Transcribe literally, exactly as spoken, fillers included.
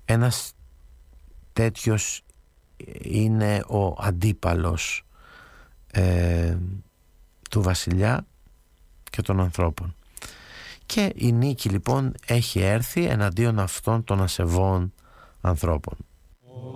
ένας τέτοιος είναι ο αντίπαλος ε, του βασιλιά και των ανθρώπων. Και η νίκη λοιπόν έχει έρθει εναντίον αυτών των ασεβών ανθρώπων.